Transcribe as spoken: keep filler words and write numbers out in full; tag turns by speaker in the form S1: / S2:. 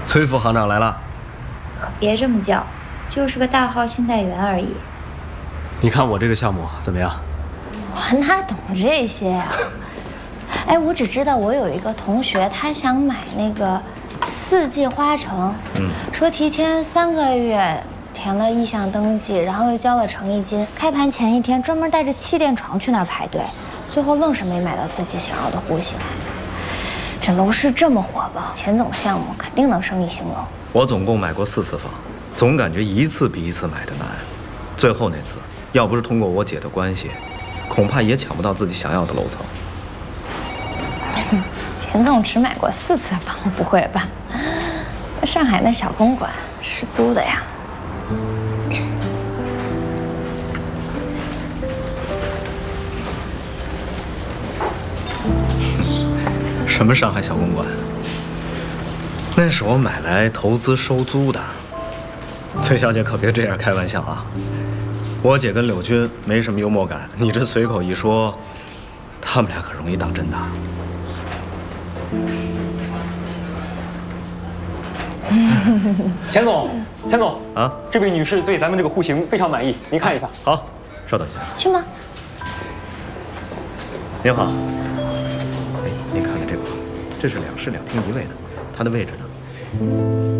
S1: 崔副行长来了。
S2: 可别这么叫，就是个大号信贷员而已。
S1: 你看我这个项目怎么样？
S3: 我哪懂这些呀、啊？哎，我只知道我有一个同学，他想买那个四季花城，嗯，说提前三个月填了意向登记，然后又交了诚意金，开盘前一天专门带着气垫床去那儿排队，最后愣是没买到自己想要的户型。这楼市这么火爆，钱总的项目肯定能生意兴隆。
S4: 我总共买过四次房，总感觉一次比一次买的难。最后那次，要不是通过我姐的关系，恐怕也抢不到自己想要的楼层。
S3: 钱总只买过四次房，不会吧？上海那小公馆是租的呀。
S4: 什么上海小公馆？那是我买来投资收租的。崔小姐可别这样开玩笑啊！我姐跟柳军没什么幽默感，你这随口一说，他们俩可容易当真的。
S5: 钱总，钱总
S4: 啊，
S5: 这位女士对咱们这个户型非常满意，您看一下。
S4: 好，稍等一下。
S3: 去吗？
S4: 您好。哎，您看看这个房，这是两室两厅一卫的，它的位置呢？